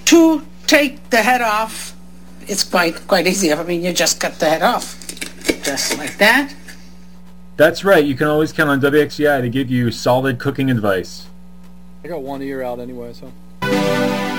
To take the head off, it's quite easy. I mean, you just cut the head off, just like that. That's right. You can always count on WXCI to give you solid cooking advice. I got one ear out anyway, so...